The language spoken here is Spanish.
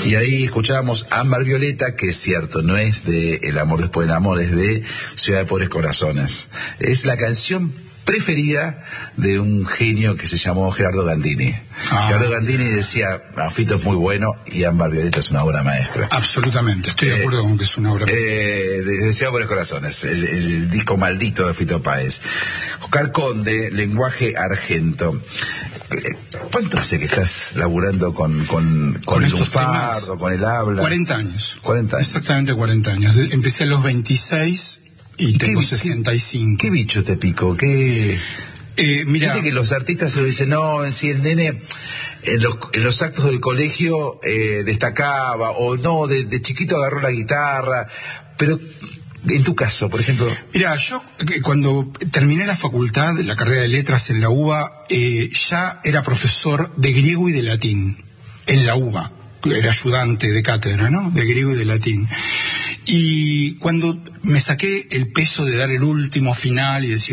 Y ahí escuchábamos Ámbar Violeta, que es cierto, no es de El amor después del amor, es de Ciudad de Pobres Corazones. Es la canción preferida de un genio que se llamó Gerardo Gandini. Gerardo Gandini decía, Fito es muy bueno y Ámbar Violeta es una obra maestra. Absolutamente, estoy de acuerdo con que es una obra maestra. De Ciudad de Pobres Corazones, el disco maldito de Fito Páez. Oscar Conde, Lenguaje Argento. ¿Cuánto hace que estás laburando con estos temas? Con el habla? 40 años. 40 años. Exactamente 40 años. Empecé a los 26 y tengo 65. ¿Qué bicho te picó? Mira, viste que los artistas se dicen, no, si el nene en los actos del colegio destacaba, o no, de chiquito agarró la guitarra, pero en tu caso, por ejemplo. Mira, yo cuando terminé la facultad, la carrera de letras en la UBA, ya era profesor de griego y de latín en la UBA. Era ayudante de cátedra, ¿no? De griego y de latín. Y cuando me saqué el peso de dar el último final y decir,